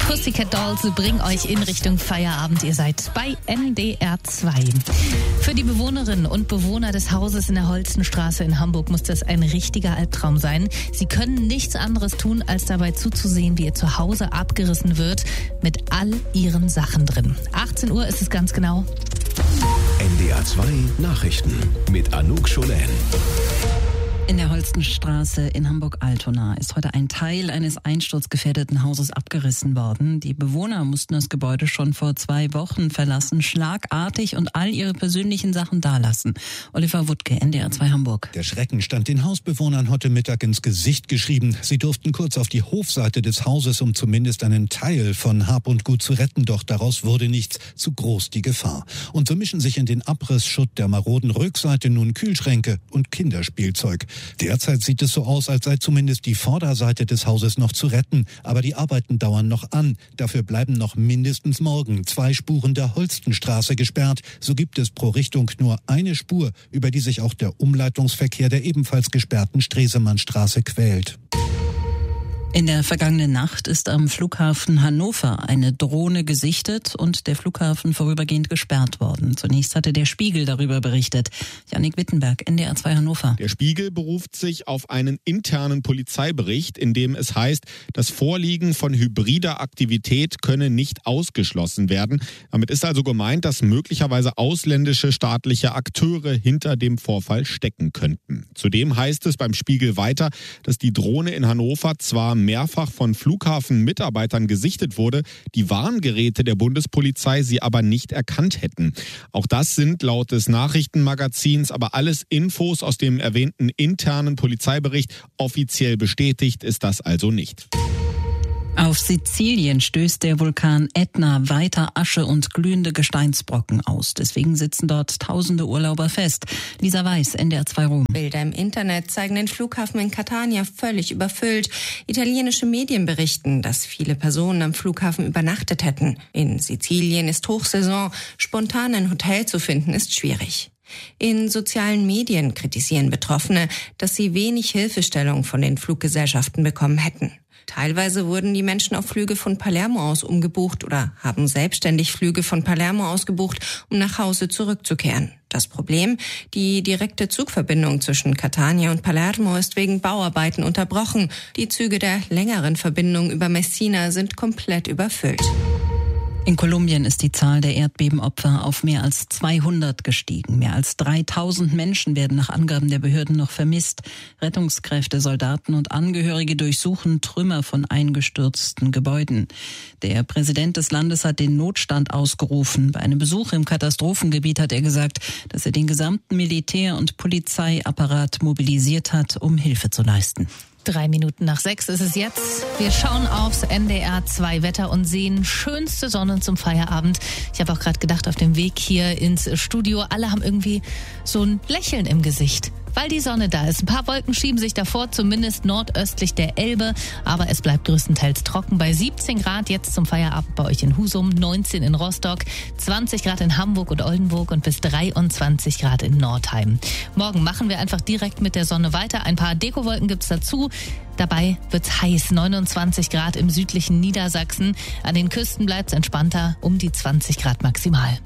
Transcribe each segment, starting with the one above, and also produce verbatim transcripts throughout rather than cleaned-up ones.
Pussycat Dolls bringen euch in Richtung Feierabend. Ihr seid bei N D R zwei. Für die Bewohnerinnen und Bewohner des Hauses in der Holstenstraße in Hamburg muss das ein richtiger Albtraum sein. Sie können nichts anderes tun, als dabei zuzusehen, wie ihr Zuhause abgerissen wird, mit all ihren Sachen drin. achtzehn Uhr ist es ganz genau. N D R zwei Nachrichten mit Anouk Scholen. In der Holstenstraße in Hamburg-Altona ist heute ein Teil eines einsturzgefährdeten Hauses abgerissen worden. Die Bewohner mussten das Gebäude schon vor zwei Wochen verlassen, schlagartig und all ihre persönlichen Sachen dalassen. Oliver Wuttke, N D R zwei Hamburg. Der Schrecken stand den Hausbewohnern heute Mittag ins Gesicht geschrieben. Sie durften kurz auf die Hofseite des Hauses, um zumindest einen Teil von Hab und Gut zu retten. Doch daraus wurde nichts, zu groß die Gefahr. Und so mischen sich in den Abrissschutt der maroden Rückseite nun Kühlschränke und Kinderspielzeug. Derzeit sieht es so aus, als sei zumindest die Vorderseite des Hauses noch zu retten. Aber die Arbeiten dauern noch an. Dafür bleiben noch mindestens morgen zwei Spuren der Holstenstraße gesperrt. So gibt es pro Richtung nur eine Spur, über die sich auch der Umleitungsverkehr der ebenfalls gesperrten Stresemannstraße quält. In der vergangenen Nacht ist am Flughafen Hannover eine Drohne gesichtet und der Flughafen vorübergehend gesperrt worden. Zunächst hatte der Spiegel darüber berichtet. Jannik Wittenberg, N D R zwei Hannover. Der Spiegel beruft sich auf einen internen Polizeibericht, in dem es heißt, das Vorliegen von hybrider Aktivität könne nicht ausgeschlossen werden. Damit ist also gemeint, dass möglicherweise ausländische staatliche Akteure hinter dem Vorfall stecken könnten. Zudem heißt es beim Spiegel weiter, dass die Drohne in Hannover zwar mehrfach von Flughafenmitarbeitern gesichtet wurde, die Warngeräte der Bundespolizei sie aber nicht erkannt hätten. Auch das sind laut des Nachrichtenmagazins aber alles Infos aus dem erwähnten internen Polizeibericht. Offiziell bestätigt ist das also nicht. Auf Sizilien stößt der Vulkan Ätna weiter Asche und glühende Gesteinsbrocken aus. Deswegen sitzen dort tausende Urlauber fest. Lisa Weiß, N D R zwei Rom. Bilder im Internet zeigen den Flughafen in Catania völlig überfüllt. Italienische Medien berichten, dass viele Personen am Flughafen übernachtet hätten. In Sizilien ist Hochsaison. Spontan ein Hotel zu finden ist schwierig. In sozialen Medien kritisieren Betroffene, dass sie wenig Hilfestellung von den Fluggesellschaften bekommen hätten. Teilweise wurden die Menschen auf Flüge von Palermo aus umgebucht oder haben selbstständig Flüge von Palermo aus gebucht, um nach Hause zurückzukehren. Das Problem: Die direkte Zugverbindung zwischen Catania und Palermo ist wegen Bauarbeiten unterbrochen. Die Züge der längeren Verbindung über Messina sind komplett überfüllt. In Kolumbien ist die Zahl der Erdbebenopfer auf mehr als zweihundert gestiegen. Mehr als dreitausend Menschen werden nach Angaben der Behörden noch vermisst. Rettungskräfte, Soldaten und Angehörige durchsuchen Trümmer von eingestürzten Gebäuden. Der Präsident des Landes hat den Notstand ausgerufen. Bei einem Besuch im Katastrophengebiet hat er gesagt, dass er den gesamten Militär- und Polizeiapparat mobilisiert hat, um Hilfe zu leisten. Drei Minuten nach sechs ist es jetzt. Wir schauen aufs N D R zwei Wetter und sehen schönste Sonne zum Feierabend. Ich habe auch gerade gedacht, auf dem Weg hier ins Studio, alle haben irgendwie so ein Lächeln im Gesicht, weil die Sonne da ist. Ein paar Wolken schieben sich davor, zumindest nordöstlich der Elbe. Aber es bleibt größtenteils trocken bei siebzehn Grad jetzt zum Feierabend bei euch in Husum, neunzehn in Rostock, zwanzig Grad in Hamburg und Oldenburg und bis dreiundzwanzig Grad in Nordheim. Morgen machen wir einfach direkt mit der Sonne weiter. Ein paar Dekowolken gibt's dazu. Dabei wird's heiß, neunundzwanzig Grad im südlichen Niedersachsen. An den Küsten bleibt's entspannter, um die zwanzig Grad maximal.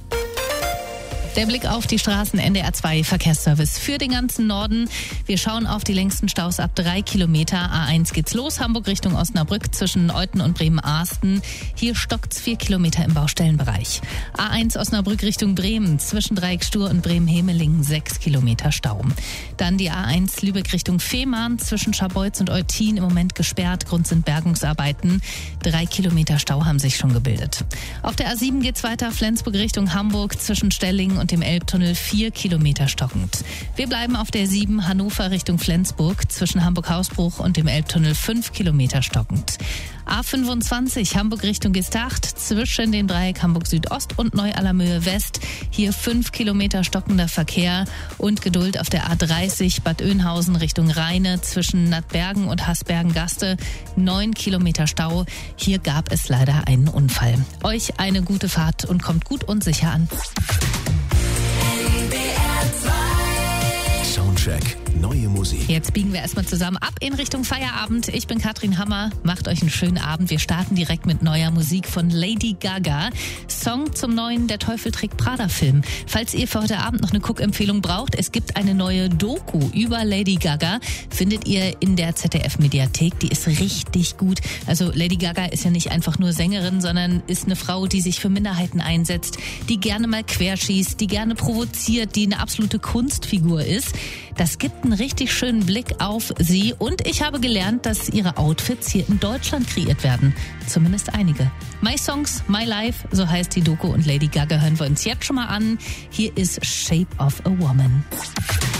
Der Blick auf die Straßen, N D R zwei Verkehrsservice für den ganzen Norden. Wir schauen auf die längsten Staus ab drei Kilometer. A eins geht's los, Hamburg Richtung Osnabrück zwischen Euthen und Bremen-Ahsten. Hier stockt's vier Kilometer im Baustellenbereich. A eins Osnabrück Richtung Bremen zwischen Dreieckstuhr und Bremen-Hemelingen sechs Kilometer Stau. Dann die A eins Lübeck Richtung Fehmarn zwischen Scharbeutz und Eutin im Moment gesperrt. Grund sind Bergungsarbeiten. Drei Kilometer Stau haben sich schon gebildet. Auf der A sieben geht's weiter, Flensburg Richtung Hamburg zwischen Stellingen und dem Elbtunnel vier Kilometer stockend. Wir bleiben auf der sieben Hannover Richtung Flensburg zwischen Hamburg-Hausbruch und dem Elbtunnel fünf Kilometer stockend. A fünfundzwanzig Hamburg Richtung Gestacht zwischen dem Dreieck Hamburg Südost und Neu-Allermöhe West. Hier fünf Kilometer stockender Verkehr und Geduld auf der A dreißig Bad Oeynhausen Richtung Rheine zwischen Nattbergen und Hasbergen-Gaste. neun Kilometer Stau. Hier gab es leider einen Unfall. Euch eine gute Fahrt und kommt gut und sicher an. Soundcheck neue Musik. Jetzt biegen wir erstmal zusammen ab in Richtung Feierabend. Ich bin Katrin Hammer. Macht euch einen schönen Abend. Wir starten direkt mit neuer Musik von Lady Gaga. Song zum neuen Der Teufel trägt Prada-Film. Falls ihr für heute Abend noch eine Guckempfehlung braucht, es gibt eine neue Doku über Lady Gaga. Findet ihr in der Z D F-Mediathek. Die ist richtig gut. Also Lady Gaga ist ja nicht einfach nur Sängerin, sondern ist eine Frau, die sich für Minderheiten einsetzt, die gerne mal querschießt, die gerne provoziert, die eine absolute Kunstfigur ist. Das gibt einen richtig schönen Blick auf sie und ich habe gelernt, dass ihre Outfits hier in Deutschland kreiert werden. Zumindest einige. My Songs, My Life, so heißt die Doku und Lady Gaga hören wir uns jetzt schon mal an. Hier ist Shape of a Woman.